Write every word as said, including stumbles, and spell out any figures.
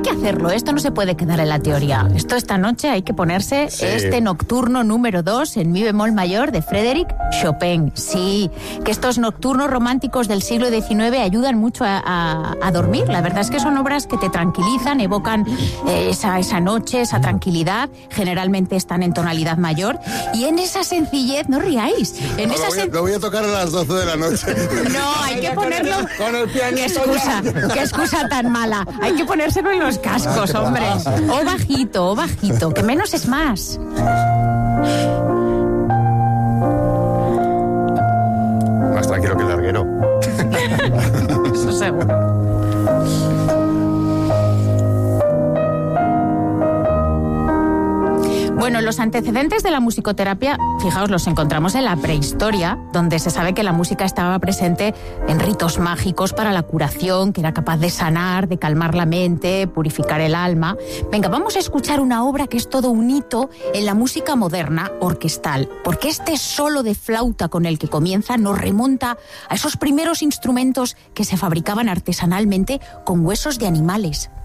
que hacerlo, esto no se puede quedar en la teoría. Esto esta noche hay que ponerse sí. este nocturno número dos en mi bemol mayor de Frédéric Chopin. Sí, que estos nocturnos románticos del siglo diecinueve ayudan mucho a, a, a dormir. La verdad es que son obras que te tranquilizan, evocan eh, esa, esa noche, esa tranquilidad. Generalmente están en tonalidad mayor. Y en esa sencillez, no riáis. En no, esa lo, voy a, sen... lo voy a tocar a las doce de la noche. No, hay que ponerlo... Con el pianito. ¿Qué excusa? ¿Qué excusa tan mala? Hay que ponérselo en los cascos, hombre. O bajito, o bajito, que menos es más. Más tranquilo que el larguero. Eso seguro. Bueno, los antecedentes de la musicoterapia, fijaos, los encontramos en la prehistoria, donde se sabe que la música estaba presente en ritos mágicos para la curación, que era capaz de sanar, de calmar la mente, purificar el alma. Venga, vamos a escuchar una obra que es todo un hito en la música moderna orquestal, porque este solo de flauta con el que comienza nos remonta a esos primeros instrumentos que se fabricaban artesanalmente con huesos de animales.